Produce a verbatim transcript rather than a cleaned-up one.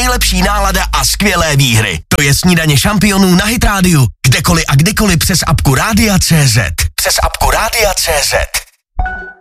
nejlepší nálada a skvělé výhry. To je Snídaně šampionů na Hit rádiu. Kdekoliv a kdykoliv přes apku Rádia tečka cé zet. Přes apku Rádia tečka cé zet.